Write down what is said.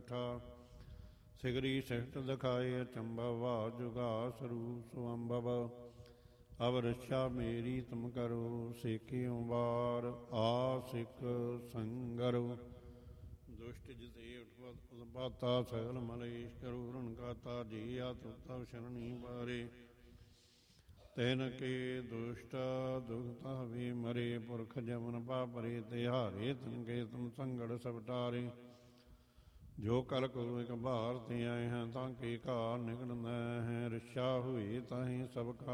ਬੈਠਾ। ਸਿਗਰੀ ਸਿਖਟ ਦਿਖਾਏ ਅਚੰਭਵਾ ਜੁਗਾ ਸਰੂਪ ਸੁਅੰਭਵ। ਅਬ ਰਛਾ ਮੇਰੀ ਤੁਮ ਕਰੋ ਸੇਕਿਉ ਵਾਰ ਆਸਿਕ ਸੰਗਰੁ। ਦੁਸ਼ਟ ਜਿਤੇ ਉਤਪਾਤਾ ਸਗਲ ਮਲੇਸ਼ ਕਰੋ ਰਣ ਕਾਤਾ ਜੀ ਆਤੁ ਸ਼ਰਣੀ ਬਾਰੇ। ਤੈਨ ਕੇ ਦੁਸ਼ਟ ਦੁਖਤਾ ਵੀ ਮਰੇ ਪੁਰਖ ਜਮਨ ਪਾਪਰੇ ਤਿਹਾਰੇ। ਤਨ ਕੇ ਤੁਮ ਸੰਗੜ ਸਭ ਟਾਰੇ। ਜੋ ਕਲ ਕੋ ਇੱਕ ਭਾਰ ਤੇ ਆਏ हैं ਤਾਂ ਕੇ ਘਾਰ ਨਿਕਲਣਾ ਹੈ। ਰਛਾ ਹੋਈ ਤਾਹੀਂ ਸਭ ਕਾ